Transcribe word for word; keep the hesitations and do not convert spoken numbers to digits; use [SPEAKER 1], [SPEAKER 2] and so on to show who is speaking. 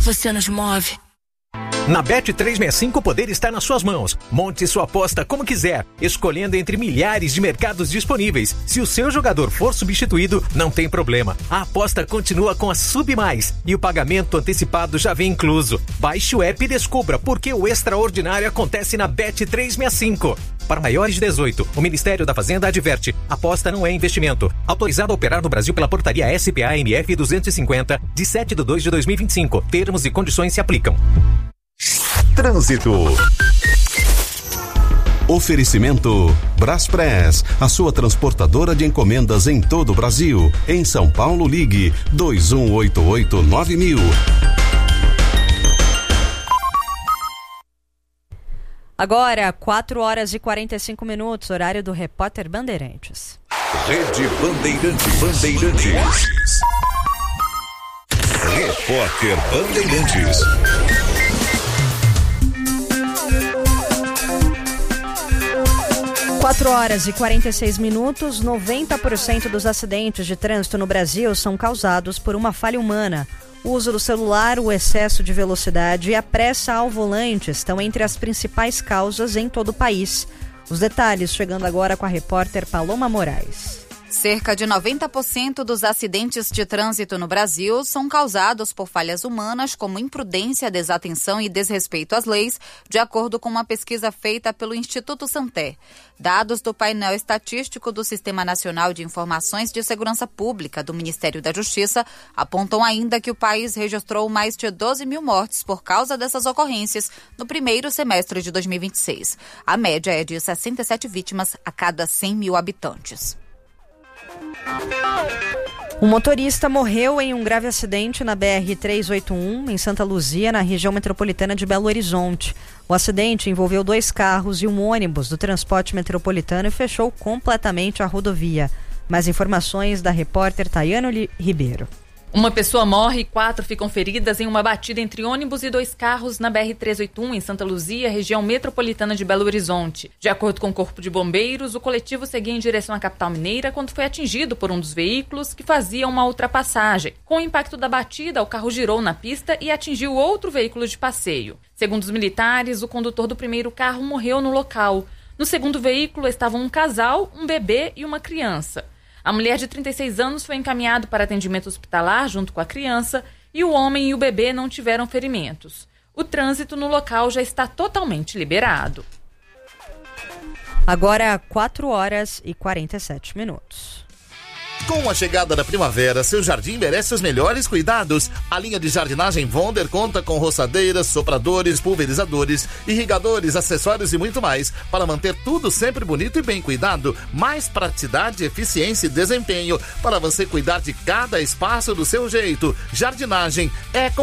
[SPEAKER 1] você nos move.
[SPEAKER 2] Na Bet trezentos e sessenta e cinco o poder está nas suas mãos. Monte sua aposta como quiser, escolhendo entre milhares de mercados disponíveis. Se o seu jogador for substituído, não tem problema. A aposta continua com a Sub Mais e o pagamento antecipado já vem incluso. Baixe o app e descubra por que o extraordinário acontece na Bet trezentos e sessenta e cinco. Para maiores de dezoito, o Ministério da Fazenda adverte: aposta não é investimento. Autorizado a operar no Brasil pela portaria S P A M F duzentos e cinquenta, de sete de dois de dois mil e vinte e cinco. Termos e condições se aplicam.
[SPEAKER 3] Trânsito. Oferecimento Braspress, a sua transportadora de encomendas em todo o Brasil. Em São Paulo, ligue dois um oito oito nove mil.
[SPEAKER 4] Agora, quatro horas e quarenta e cinco minutos, horário do Repórter Bandeirantes.
[SPEAKER 3] Rede Bandeirantes. Bandeirantes. Repórter Bandeirantes.
[SPEAKER 4] quatro horas e quarenta e seis minutos, noventa por cento dos acidentes de trânsito no Brasil são causados por uma falha humana. O uso do celular, o excesso de velocidade e a pressa ao volante estão entre as principais causas em todo o país. Os detalhes chegando agora com a repórter Paloma Moraes.
[SPEAKER 5] Cerca de noventa por cento dos acidentes de trânsito no Brasil são causados por falhas humanas, como imprudência, desatenção e desrespeito às leis, de acordo com uma pesquisa feita pelo Instituto Santé. Dados do painel estatístico do Sistema Nacional de Informações de Segurança Pública do Ministério da Justiça apontam ainda que o país registrou mais de doze mil mortes por causa dessas ocorrências no primeiro semestre de dois mil e vinte e seis. A média é de sessenta e sete vítimas a cada cem mil habitantes.
[SPEAKER 4] Um motorista morreu em um grave acidente na B R trezentos e oitenta e um, em Santa Luzia, na região metropolitana de Belo Horizonte. O acidente envolveu dois carros e um ônibus do transporte metropolitano e fechou completamente a rodovia. Mais informações da repórter Tayane Ribeiro.
[SPEAKER 6] Uma pessoa morre e quatro ficam feridas em uma batida entre ônibus e dois carros na B R trezentos e oitenta e um, em Santa Luzia, região metropolitana de Belo Horizonte. De acordo com o Corpo de Bombeiros, o coletivo seguia em direção à capital mineira quando foi atingido por um dos veículos que fazia uma ultrapassagem. Com o impacto da batida, o carro girou na pista e atingiu outro veículo de passeio. Segundo os militares, o condutor do primeiro carro morreu no local. No segundo veículo estavam um casal, um bebê e uma criança. A mulher de trinta e seis anos foi encaminhada para atendimento hospitalar junto com a criança e o homem e o bebê não tiveram ferimentos. O trânsito no local já está totalmente liberado.
[SPEAKER 4] Agora, quatro horas e quarenta e sete minutos.
[SPEAKER 7] Com a chegada da primavera, seu jardim merece os melhores cuidados. A linha de jardinagem Wonder conta com roçadeiras, sopradores, pulverizadores, irrigadores, acessórios e muito mais para manter tudo sempre bonito e bem cuidado. Mais praticidade, eficiência e desempenho para você cuidar de cada espaço do seu jeito. Jardinagem é com